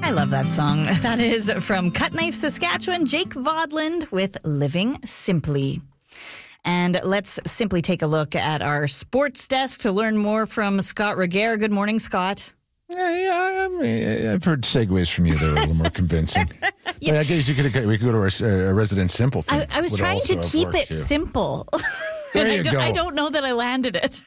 I love that song. That is from Cutknife, Saskatchewan, Jake Vodland with Living Simply. And let's simply take a look at our sports desk to learn more from Scott Regehr. Good morning, Scott. I've heard segues from you that are a little more convincing. Yeah. I guess we could go to our resident simpleton. I was trying to keep it simple. There you go. I don't know that I landed it.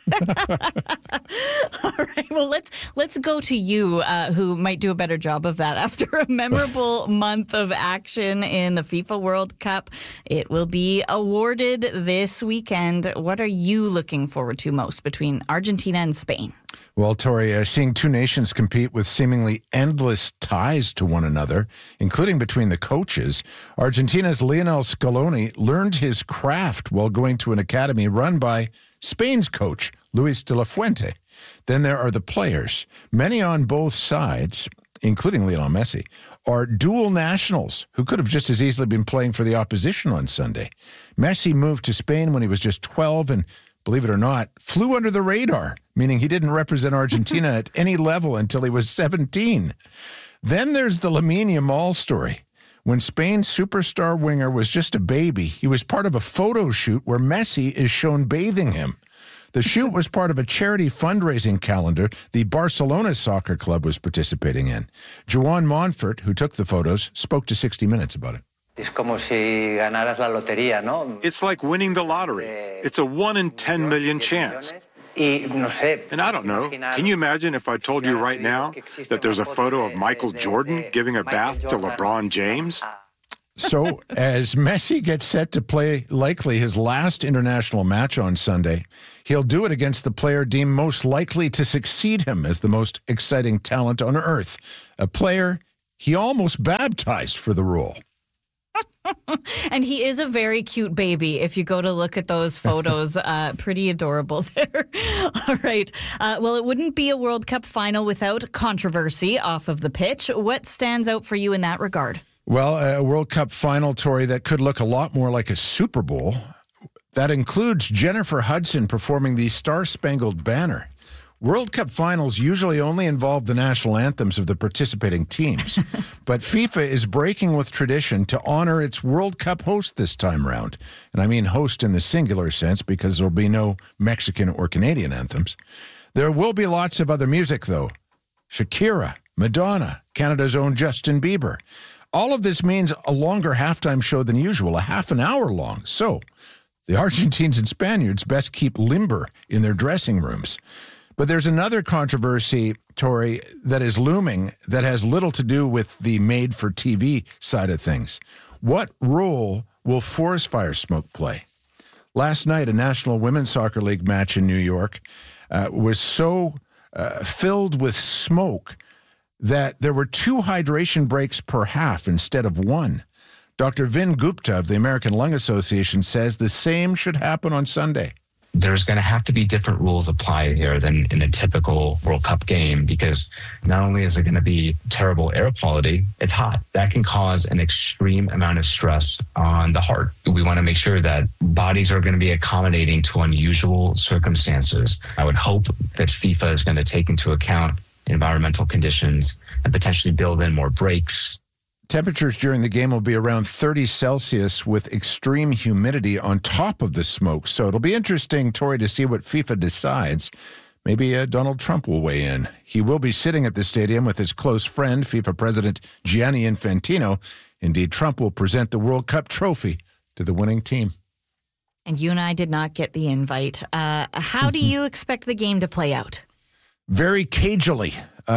All right. Well, let's go to you, who might do a better job of that. After a memorable month of action in the FIFA World Cup, it will be awarded this weekend. What are you looking forward to most between Argentina and Spain? Well, Tori, seeing two nations compete with seemingly endless ties to one another, including between the coaches, Argentina's Lionel Scaloni learned his craft while going to an academy run by Spain's coach, Luis de la Fuente. Then there are the players. Many on both sides, including Lionel Messi, are dual nationals who could have just as easily been playing for the opposition on Sunday. Messi moved to Spain when he was just 12 and, believe it or not, flew under the radar, meaning he didn't represent Argentina at any level until he was 17. Then there's the Lamine Yamal story. When Spain's superstar winger was just a baby, he was part of a photo shoot where Messi is shown bathing him. The shoot was part of a charity fundraising calendar the Barcelona Soccer Club was participating in. Joan Montfort, who took the photos, spoke to 60 Minutes about it. Es como si ganaras la lotería, ¿no? It's like winning the lottery. It's a 1 in 10 million chance. And I don't know, can you imagine if I told you right now that there's a photo of Michael Jordan giving a bath to LeBron James? So, as Messi gets set to play likely his last international match on Sunday, he'll do it against the player deemed most likely to succeed him as the most exciting talent on earth, a player he almost baptized for the role. And he is a very cute baby. If you go to look at those photos, pretty adorable there. All right. Well, it wouldn't be a World Cup final without controversy off of the pitch. What stands out for you in that regard? Well, a World Cup final, Tori, that could look a lot more like a Super Bowl. That includes Jennifer Hudson performing the Star-Spangled Banner. World Cup finals usually only involve the national anthems of the participating teams. But FIFA is breaking with tradition to honor its World Cup host this time around. And I mean host in the singular sense because there'll be no Mexican or Canadian anthems. There will be lots of other music, though. Shakira, Madonna, Canada's own Justin Bieber. All of this means a longer halftime show than usual, a half an hour long. So the Argentines and Spaniards best keep limber in their dressing rooms. But there's another controversy, Tori, that is looming that has little to do with the made-for-TV side of things. What role will forest fire smoke play? Last night, a National Women's Soccer League match in New York was so filled with smoke that there were 2 hydration breaks per half instead of 1. Dr. Vin Gupta of the American Lung Association says the same should happen on Sunday. There's going to have to be different rules applied here than in a typical World Cup game because not only is there going to be terrible air quality, it's hot. That can cause an extreme amount of stress on the heart. We want to make sure that bodies are going to be accommodating to unusual circumstances. I would hope that FIFA is going to take into account environmental conditions and potentially build in more breaks. Temperatures during the game will be around 30 Celsius with extreme humidity on top of the smoke. So it'll be interesting, Tori, to see what FIFA decides. Maybe Donald Trump will weigh in. He will be sitting at the stadium with his close friend, FIFA President Gianni Infantino. Indeed, Trump will present the World Cup trophy to the winning team. And you and I did not get the invite. How do you expect the game to play out? Very cagily.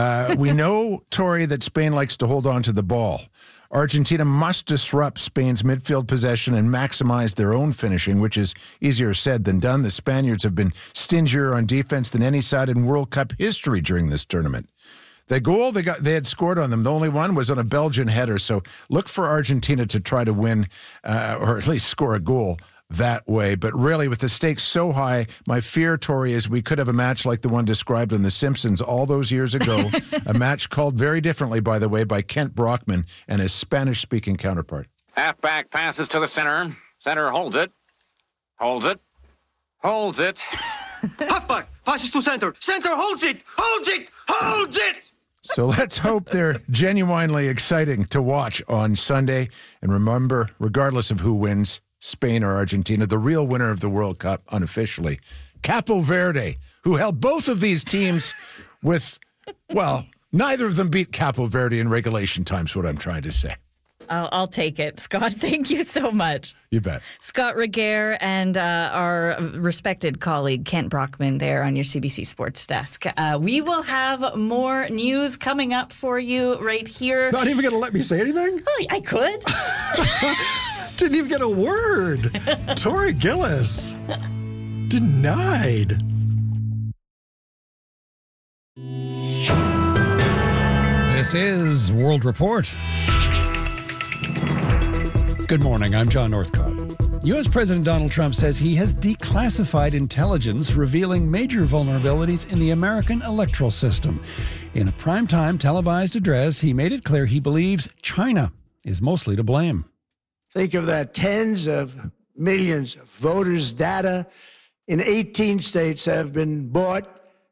We know, Tori, that Spain likes to hold on to the ball. Argentina must disrupt Spain's midfield possession and maximize their own finishing, which is easier said than done. The Spaniards have been stingier on defense than any side in World Cup history during this tournament. The goal they had scored on them, the only one, was on a Belgian header. So look for Argentina to try to win or at least score a goal that way. But really, with the stakes so high, my fear, Tori, is we could have a match like the one described on The Simpsons all those years ago, a match called very differently, by the way, by Kent Brockman and his Spanish-speaking counterpart. Halfback passes to the center. Center holds it. Holds it. Holds it. Halfback passes to center. Center holds it. Holds it. Holds it. So let's hope they're genuinely exciting to watch on Sunday. And remember, regardless of who wins, Spain or Argentina, the real winner of the World Cup unofficially, Capo Verde, who held both of these teams with, well, neither of them beat Capo Verde in regulation time is what I'm trying to say. I'll take it. Scott, thank you so much. You bet. Scott Regehr and our respected colleague Kent Brockman there on your CBC Sports Desk. We will have more news coming up for you right here. Not even going to let me say anything? Oh, I could. Didn't even get a word. Tori Gillis. Denied. This is World Report. Good morning, I'm John Northcott. U.S. President Donald Trump says he has declassified intelligence revealing major vulnerabilities in the American electoral system. In a primetime televised address, he made it clear he believes China is mostly to blame. Think of that, tens of millions of voters' data in 18 states have been bought,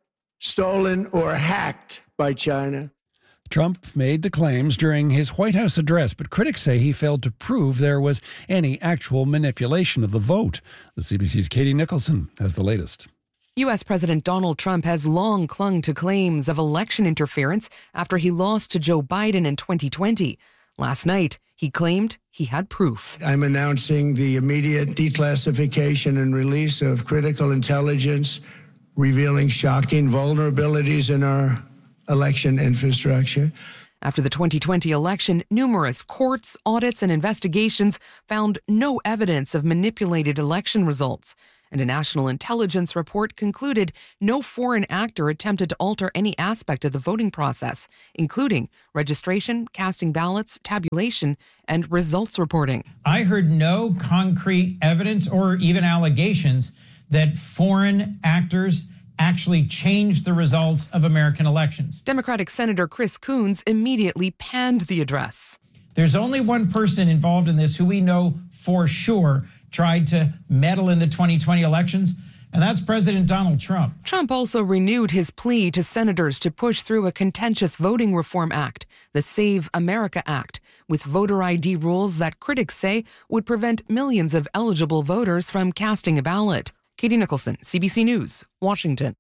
stolen, or hacked by China. Trump made the claims during his White House address, but critics say he failed to prove there was any actual manipulation of the vote. The CBC's Katie Nicholson has the latest. U.S. President Donald Trump has long clung to claims of election interference after he lost to Joe Biden in 2020. Last night, he claimed he had proof. I'm announcing the immediate declassification and release of critical intelligence revealing shocking vulnerabilities in our election infrastructure. After the 2020 election, numerous courts, audits, and investigations found no evidence of manipulated election results. And a national intelligence report concluded no foreign actor attempted to alter any aspect of the voting process, including registration, casting ballots, tabulation, and results reporting. I heard no concrete evidence or even allegations that foreign actors actually changed the results of American elections. Democratic Senator Chris Coons immediately panned the address. There's only one person involved in this who we know for sure tried to meddle in the 2020 elections, and that's President Donald Trump. Trump also renewed his plea to senators to push through a contentious voting reform act, the Save America Act, with voter ID rules that critics say would prevent millions of eligible voters from casting a ballot. Katie Nicholson, CBC News, Washington.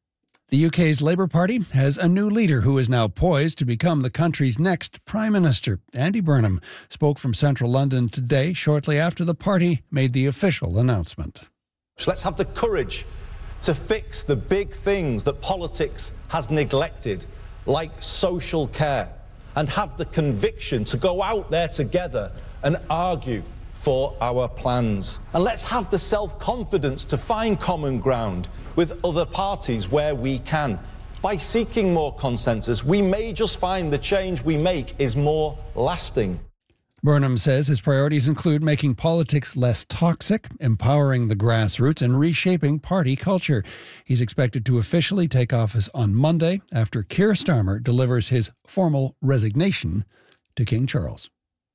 The UK's Labour Party has a new leader who is now poised to become the country's next Prime Minister. Andy Burnham spoke from central London today, shortly after the party made the official announcement. Let's have the courage to fix the big things that politics has neglected, like social care, and have the conviction to go out there together and argue for our plans. And let's have the self-confidence to find common ground with other parties where we can. By seeking more consensus, we may just find the change we make is more lasting. Burnham says his priorities include making politics less toxic, empowering the grassroots, and reshaping party culture. He's expected to officially take office on Monday after Keir Starmer delivers his formal resignation to King Charles.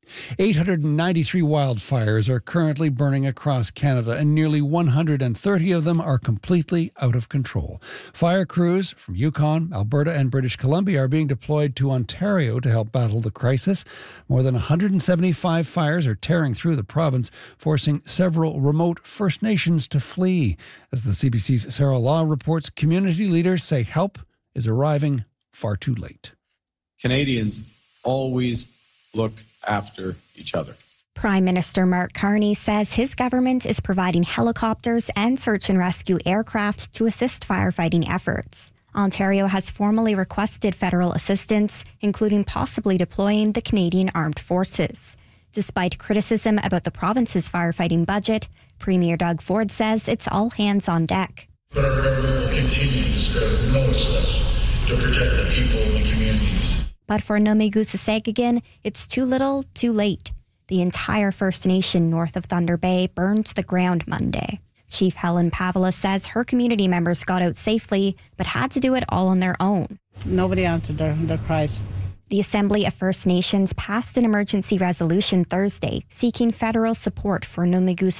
893 wildfires are currently burning across Canada, and nearly 130 of them are completely out of control. Fire crews from Yukon, Alberta, and British Columbia are being deployed to Ontario to help battle the crisis. More than 175 fires are tearing through the province, forcing several remote First Nations to flee. As the CBC's Sarah Law reports, community leaders say help is arriving far too late. Canadians always look after each other. Prime Minister Mark Carney says his government is providing helicopters and search and rescue aircraft to assist firefighting efforts. Ontario has formally requested federal assistance, including possibly deploying the Canadian Armed Forces. Despite criticism about the province's firefighting budget, Premier Doug Ford says it's all hands on deck. But our government will continue to spare no expense to protect the people and the communities. But for Nomi-Gusasagagan, it's too little, too late. The entire First Nation north of Thunder Bay burned to the ground Monday. Chief Helen Pavela says her community members got out safely, but had to do it all on their own. Nobody answered their cries. The Assembly of First Nations passed an emergency resolution Thursday seeking federal support for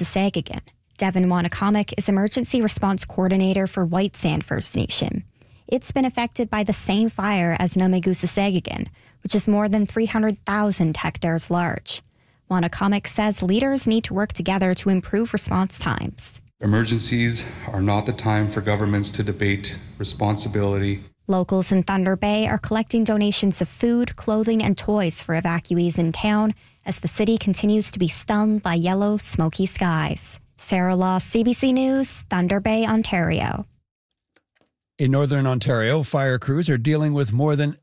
Nomi-Gusasagagan. Devin Wanacomic is Emergency Response Coordinator for White Sand First Nation. It's been affected by the same fire as Namegusa-Segigan, which is more than 300,000 hectares large. Juana Comic says leaders need to work together to improve response times. Emergencies are not the time for governments to debate responsibility. Locals in Thunder Bay are collecting donations of food, clothing, and toys for evacuees in town as the city continues to be stunned by yellow, smoky skies. Sarah Law, CBC News, Thunder Bay, Ontario. In northern Ontario, fire crews are dealing with more than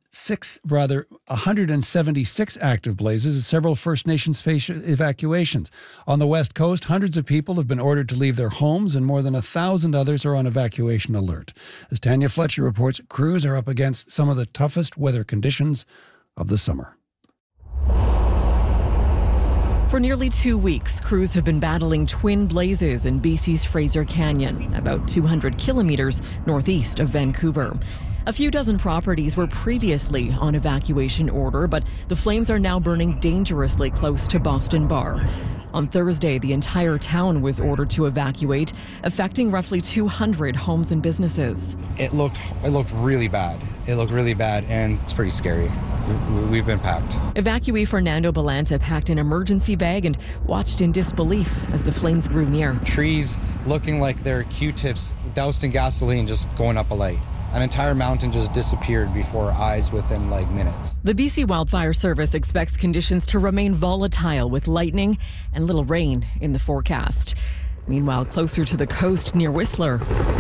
176 active blazes as several First Nations face evacuations. On the West Coast, hundreds of people have been ordered to leave their homes and more than 1,000 others are on evacuation alert. As Tanya Fletcher reports, crews are up against some of the toughest weather conditions of the summer. For nearly 2 weeks, crews have been battling twin blazes in BC's Fraser Canyon, about 200 kilometers northeast of Vancouver. A few dozen properties were previously on evacuation order, but the flames are now burning dangerously close to Boston Bar. On Thursday, the entire town was ordered to evacuate, affecting roughly 200 homes and businesses. It looked really bad. It looked really bad, and it's pretty scary. We've been packed. Evacuee Fernando Balanta packed an emergency bag and watched in disbelief as the flames grew near. Trees looking like they're Q-tips doused in gasoline just going up a light. An entire mountain just disappeared before our eyes within minutes. The BC Wildfire Service expects conditions to remain volatile with lightning and little rain in the forecast. Meanwhile, closer to the coast near Whistler,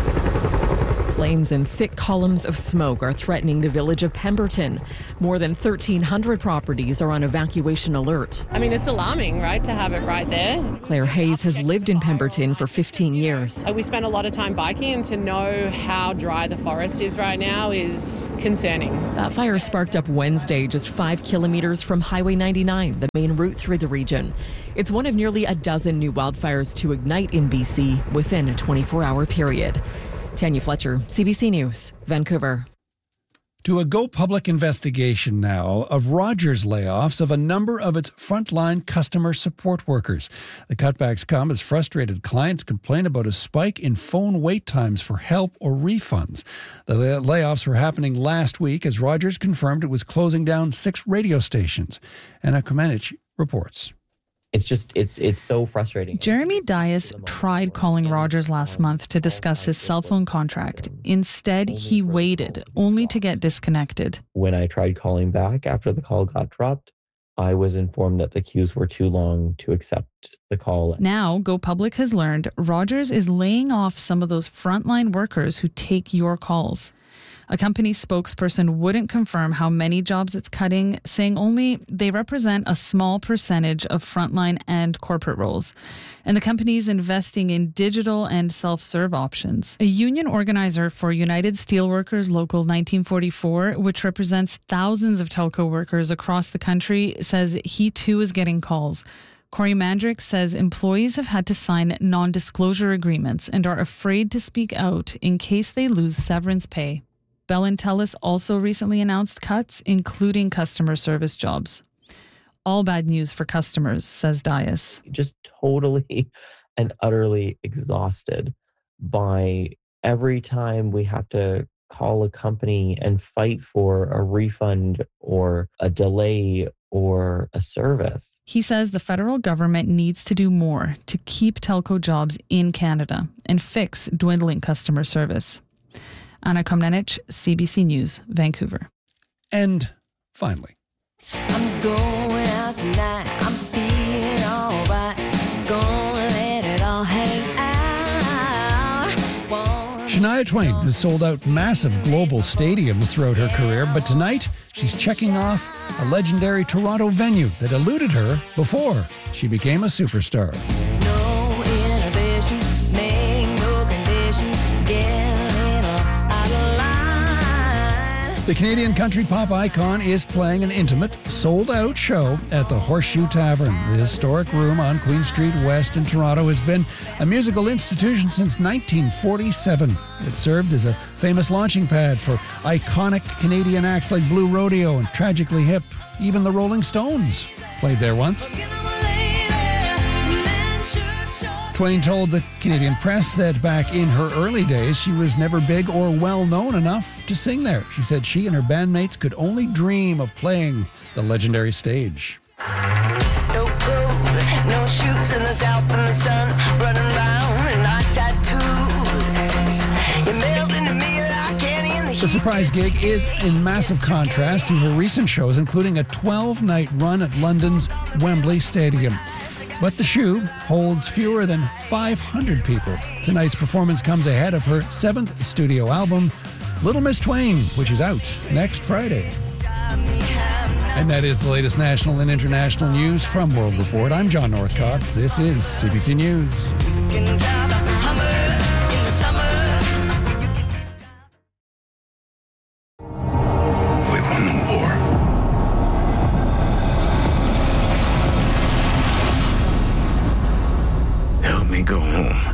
flames and thick columns of smoke are threatening the village of Pemberton. More than 1,300 properties are on evacuation alert. I mean, it's alarming, right, to have it right there. Claire Hayes has lived in Pemberton for 15 years. We spend a lot of time biking, and to know how dry the forest is right now is concerning. That fire sparked up Wednesday, just 5 kilometers from Highway 99, the main route through the region. It's one of nearly a dozen new wildfires to ignite in BC within a 24-hour period. Tanya Fletcher, CBC News, Vancouver. To a Go Public investigation now of Rogers' layoffs of a number of its frontline customer support workers. The cutbacks come as frustrated clients complain about a spike in phone wait times for help or refunds. The layoffs were happening last week as Rogers confirmed it was closing down 6 radio stations. Anna Komenich reports. It's so frustrating. Jeremy Dias tried calling Rogers last month to discuss his cell phone contract. Instead, he waited, only to get disconnected. When I tried calling back after the call got dropped, I was informed that the queues were too long to accept the call. Now, Go Public has learned Rogers is laying off some of those frontline workers who take your calls. A company spokesperson wouldn't confirm how many jobs it's cutting, saying only they represent a small percentage of frontline and corporate roles. And the company is investing in digital and self-serve options. A union organizer for United Steelworkers Local 1944, which represents thousands of telco workers across the country, says he too is getting calls. Corey Mandrick says employees have had to sign non-disclosure agreements and are afraid to speak out in case they lose severance pay. Bell and Telus also recently announced cuts, including customer service jobs. All bad news for customers, says Dias. Just totally and utterly exhausted by every time we have to call a company and fight for a refund or a delay or a service. He says the federal government needs to do more to keep telco jobs in Canada and fix dwindling customer service. Anna Komnenich, CBC News, Vancouver. And finally, I'm going out tonight. I'm feeling all right. Gonna let it all hang out. Shania Twain has sold out massive global stadiums throughout her career, but tonight she's checking off a legendary Toronto venue that eluded her before she became a superstar. No inhibitions, make no conditions, get the Canadian country pop icon is playing an intimate, sold-out show at the Horseshoe Tavern. The historic room on Queen Street West in Toronto has been a musical institution since 1947. It served as a famous launching pad for iconic Canadian acts like Blue Rodeo and Tragically Hip. Even the Rolling Stones played there once. Twain told the Canadian press that back in her early days, she was never big or well known enough to sing there. She said she and her bandmates could only dream of playing the legendary stage. No clothes, no shoes in the south in the sun, running round in our tattoos. You melt into me like Annie in the The surprise gig is in massive contrast to her recent shows, including a 12-night run at London's Wembley Stadium. But the shoe holds fewer than 500 people. Tonight's performance comes ahead of her 7th studio album, Little Miss Twain, which is out next Friday. And that is the latest national and international news from World Report. I'm John Northcott. This is CBC News. We won the war. Help me go home.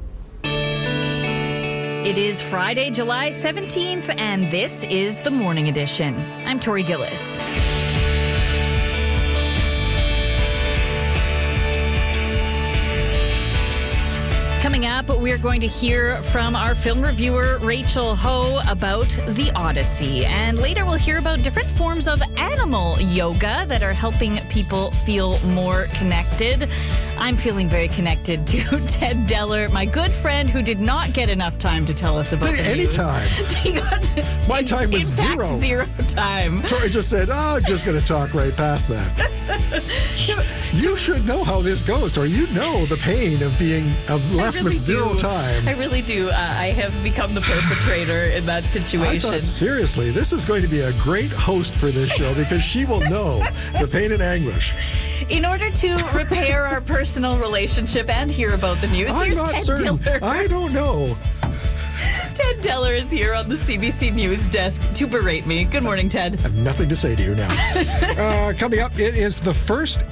It is Friday, July 17th, and this is the Morning Edition. I'm Tori Gillis. Coming up, we're going to hear from our film reviewer, Rachel Ho, about The Odyssey. And later, we'll hear about different forms of animal yoga that are helping people feel more connected. I'm feeling very connected to Ted Deller, my good friend who did not get enough time to tell us about the news. Anytime. He got My time was zero time. Tori just said, I'm just going to talk right past that. You should know how this goes, Tori. You know the pain of being left with zero time. I really do. I have become the perpetrator in that I situation. thought, seriously, this is going to be a great host for this show because she will know the pain and anguish. In order to repair our personal relationship and hear about the news, I'm here's not Ted certain. Deller. I don't know. Ted Deller is here on the CBC News desk to berate me. Good morning, Ted. I have nothing to say to you now. Coming up, it is the first